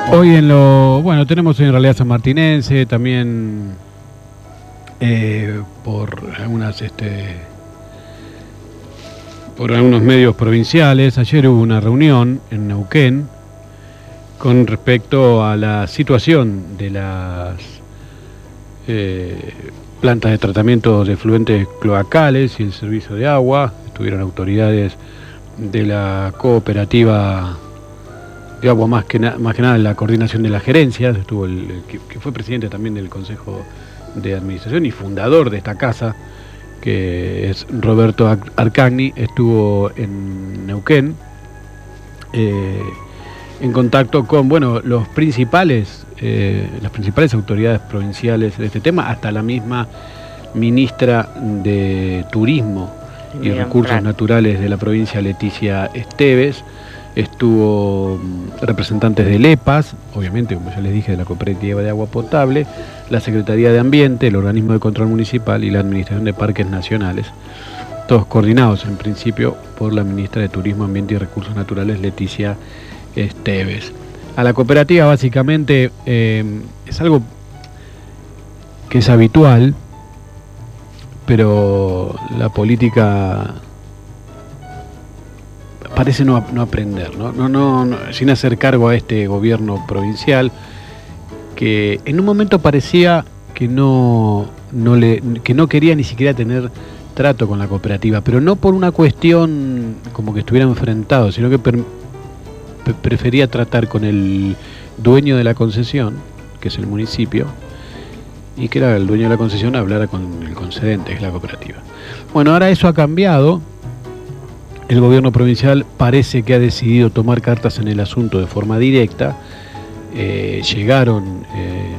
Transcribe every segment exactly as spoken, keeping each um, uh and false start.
Hoy en lo... Bueno, tenemos en realidad sanmartinense, también eh, por algunas... este por algunos medios provinciales. Ayer hubo una reunión en Neuquén con respecto a la situación de las eh, plantas de tratamiento de efluentes cloacales y el servicio de agua. Estuvieron autoridades de la cooperativa de agua, más que, na, más que nada en la coordinación de las gerencias. Estuvo el, el que, que fue presidente también del Consejo de Administración y fundador de esta casa, que es Roberto Arcagni. Estuvo en Neuquén eh, en contacto con, bueno, los principales eh, las principales autoridades provinciales de este tema, hasta la misma ministra de Turismo y Bien, Recursos claro. Naturales de la provincia, Leticia Esteves. Estuvo representantes del E P A S, obviamente, como ya les dije, de la Cooperativa de Agua Potable, la Secretaría de Ambiente, el Organismo de Control Municipal y la Administración de Parques Nacionales, todos coordinados en principio por la ministra de Turismo, Ambiente y Recursos Naturales, Leticia Esteves. A la cooperativa básicamente eh, es algo que es habitual, pero la política parece no, no aprender, ¿no? No, no, no, sin hacer cargo a este gobierno provincial, que en un momento parecía que no, no, le, que no quería ni siquiera tener trato con la cooperativa, pero no por una cuestión como que estuviera enfrentado, sino que per, pre, prefería tratar con el dueño de la concesión, que es el municipio, y que era el dueño de la concesión hablara con el concedente, que es la cooperativa. Bueno, ahora eso ha cambiado. El gobierno provincial parece que ha decidido tomar cartas en el asunto de forma directa. Eh, llegaron... Eh,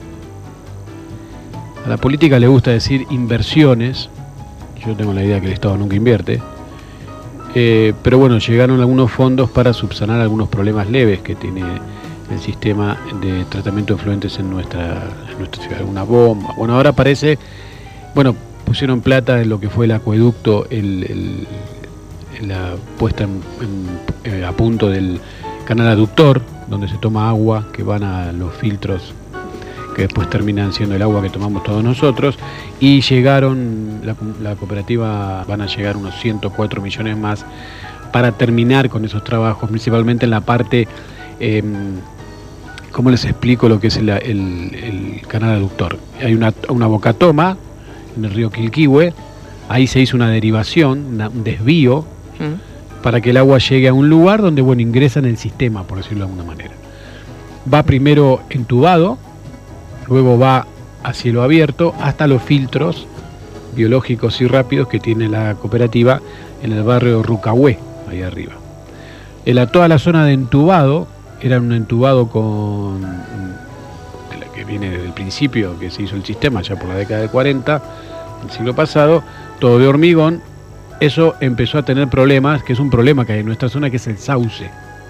a la política le gusta decir inversiones. Yo tengo la idea que el Estado nunca invierte. Eh, pero bueno, llegaron algunos fondos para subsanar algunos problemas leves que tiene el sistema de tratamiento de efluentes en nuestra, en nuestra ciudad. Una bomba. Bueno, ahora parece... Bueno, pusieron plata en lo que fue el acueducto, el... el la puesta en, en, eh, a punto del canal aductor, donde se toma agua que van a los filtros que después terminan siendo el agua que tomamos todos nosotros, y llegaron, la, la cooperativa van a llegar unos ciento cuatro millones más para terminar con esos trabajos, principalmente en la parte, eh, ¿cómo les explico lo que es el, el, el canal aductor? Hay una, una bocatoma en el río Quilquihue, ahí se hizo una derivación, una, un desvío, para que el agua llegue a un lugar donde, bueno, ingresa en el sistema, por decirlo de alguna manera. Va primero entubado, luego va a cielo abierto hasta los filtros biológicos y rápidos que tiene la cooperativa en el barrio Rucahué, ahí arriba. En la, toda la zona de entubado, era un entubado con, de la que viene desde el principio, que se hizo el sistema ya por la década del cuarenta, del siglo pasado, todo de hormigón. Eso empezó a tener problemas, que es un problema que hay en nuestra zona, que es el sauce.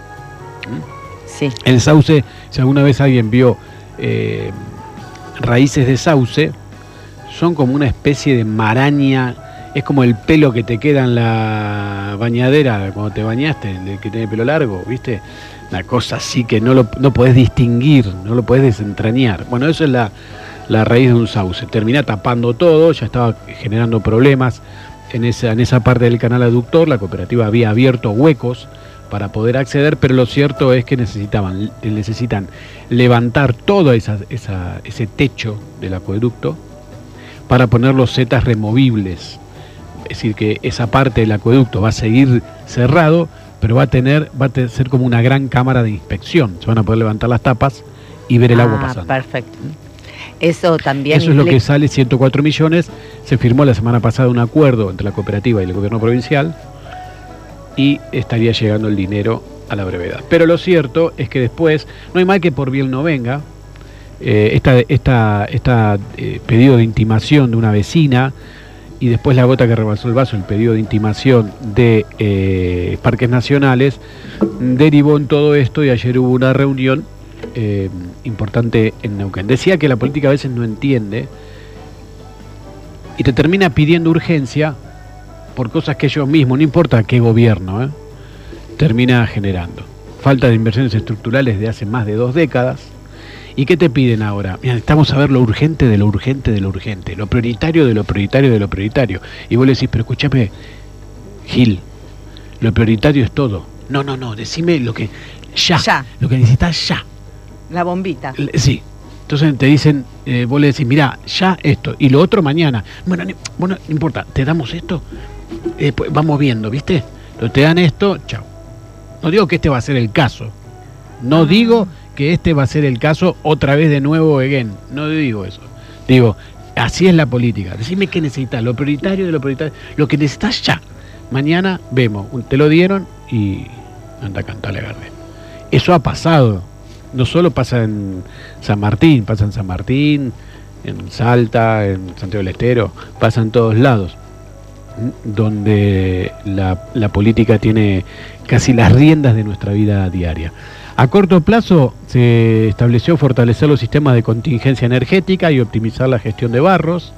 Sí. El sauce, si alguna vez alguien vio eh, raíces de sauce, son como una especie de maraña, es como el pelo que te queda en la bañadera cuando te bañaste, el que tiene pelo largo, ¿viste? Una cosa así que no lo no podés distinguir, no lo podés desentrañar. Bueno, eso es la, la raíz de un sauce. Termina tapando todo, ya estaba generando problemas. En esa, en esa parte del canal aductor la cooperativa había abierto huecos para poder acceder, pero lo cierto es que necesitaban, necesitan levantar todo esa, esa, ese techo del acueducto para poner los setas removibles. Es decir, que esa parte del acueducto va a seguir cerrado, pero va a tener, va a ser como una gran cámara de inspección. Se van a poder levantar las tapas y ver el ah, agua pasando. Perfecto. Eso también Eso es lo que sale, ciento cuatro millones. Se firmó la semana pasada un acuerdo entre la cooperativa y el gobierno provincial y estaría llegando el dinero a la brevedad. Pero lo cierto es que después, no hay mal que por bien no venga, eh, esta, esta, esta eh, pedido de intimación de una vecina y después la gota que rebasó el vaso, el pedido de intimación de eh, Parques Nacionales, derivó en todo esto y ayer hubo una reunión Eh, importante en Neuquén. Decía que la política a veces no entiende y te termina pidiendo urgencia por cosas que ellos mismos, no importa qué gobierno, ¿eh? termina generando. falta de inversiones estructurales de hace más de dos décadas. ¿Y qué te piden ahora? Mira, necesitamos saber lo urgente de lo urgente de lo urgente, lo prioritario de lo prioritario de lo prioritario. Y vos le decís, pero escúchame, Gil, lo prioritario es todo. No, no, no, decime lo que ya, Ya. lo que necesitas ya. La bombita. Le- Sí. Entonces te dicen, eh, vos le decís, mirá, ya esto, y lo otro mañana. Bueno, ni- bueno, no importa, te damos esto, eh, pues vamos viendo, ¿viste? Entonces te dan esto, chao. No digo que este va a ser el caso. No Ah. digo que este va a ser el caso otra vez de nuevo, again. No digo eso. Digo, así es la política. Decime qué necesitas, lo prioritario de lo prioritario, lo que necesitas ya. Mañana vemos, te lo dieron y anda a cantarle a Gardel. Eso ha pasado. No solo pasa en San Martín, pasa en San Martín, en Salta, en Santiago del Estero, pasa en todos lados, donde la, la política tiene casi las riendas de nuestra vida diaria. A corto plazo se estableció fortalecer los sistemas de contingencia energética y optimizar la gestión de barros.